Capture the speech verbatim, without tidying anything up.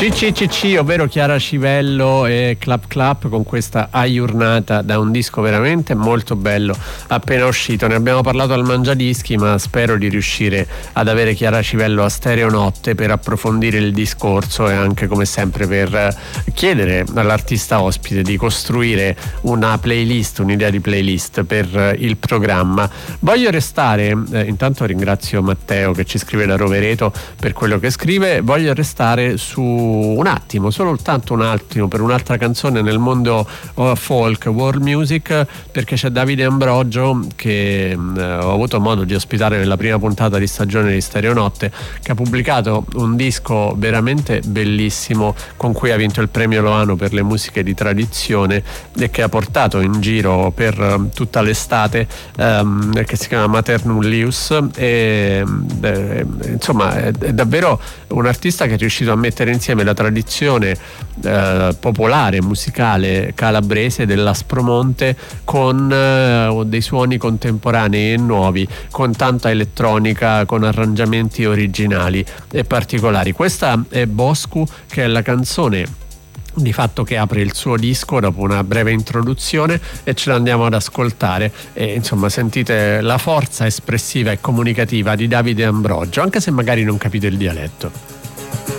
C C C C, ovvero Chiara Civello e Clap Clap, con questa aiurnata da un disco veramente molto bello appena uscito. Ne abbiamo parlato al Mangiadischi, ma spero di riuscire ad avere Chiara Civello a Stereonotte per approfondire il discorso e anche, come sempre, per chiedere all'artista ospite di costruire una playlist, un'idea di playlist per il programma. Voglio restare, eh, intanto ringrazio Matteo che ci scrive da Rovereto per quello che scrive, voglio restare su un attimo, soltanto un attimo, per un'altra canzone nel mondo uh, folk, world music, perché c'è Davide Ambrogio che uh, ho avuto modo di ospitare nella prima puntata di stagione di Stereonotte, che ha pubblicato un disco veramente bellissimo con cui ha vinto il premio Loano per le musiche di tradizione e che ha portato in giro per uh, tutta l'estate, um, che si chiama Mater Nullius e eh, insomma è, è davvero un artista che è riuscito a mettere insieme la tradizione eh, popolare musicale calabrese dell'Aspromonte con eh, dei suoni contemporanei e nuovi, con tanta elettronica, con arrangiamenti originali e particolari. Questa è Boscu, che è la canzone di fatto che apre il suo disco dopo una breve introduzione, e ce l'andiamo ad ascoltare e insomma sentite la forza espressiva e comunicativa di Davide Ambrogio, anche se magari non capite il dialetto.